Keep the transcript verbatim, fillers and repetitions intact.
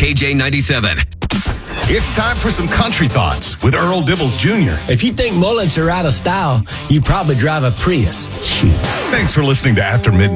K J ninety-seven. It's time for some country thoughts with Earl Dibbles Junior If you think mullets are out of style, you probably drive a Prius. Shoot. Thanks for listening to After Midnight.